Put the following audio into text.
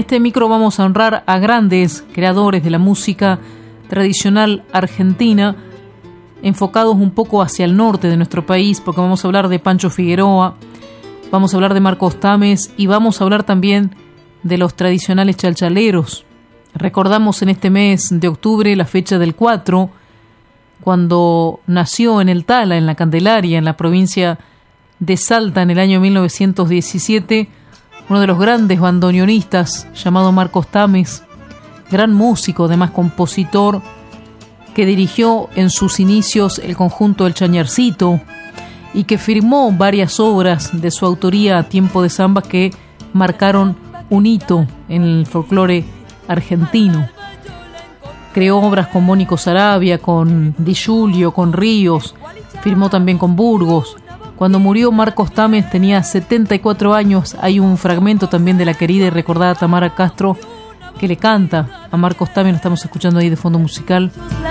este micro vamos a honrar a grandes creadores de la música tradicional argentina, enfocados un poco hacia el norte de nuestro país, porque vamos a hablar de Pancho Figueroa, vamos a hablar de Marcos Tames y vamos a hablar también de los tradicionales chalchaleros. Recordamos en este mes de octubre la fecha del 4, cuando nació en el Tala, en la Candelaria, en la provincia de Salta, en el año 1917, uno de los grandes bandoneonistas llamado Marcos Tames, gran músico, además compositor, que dirigió en sus inicios el conjunto El Chañarcito y que firmó varias obras de su autoría a tiempo de samba que marcaron un hito en el folclore argentino. Creó obras con Mónico Sarabia, con Di Giulio, con Ríos, firmó también con Burgos. Cuando murió Marcos Tames tenía 74 años. Hay un fragmento también de la querida y recordada Tamara Castro que le canta a Marcos Tames, lo estamos escuchando ahí de fondo musical.